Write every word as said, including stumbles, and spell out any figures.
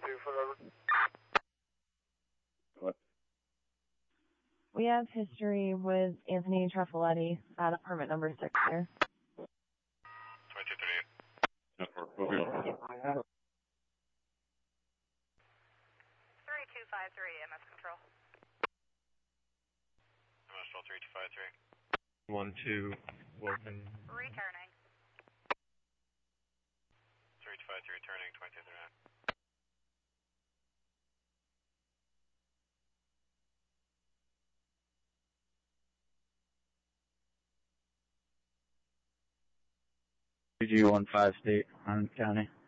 What? We have history with Anthony Truffoletti at apartment number six there. twenty-two thirty-eight. Network, okay. three two five three, M S Control. M S Control three two five three. One two Woven. Returning. three two five three, returning, twenty-two thirty-nine. G one five state, Hunt County.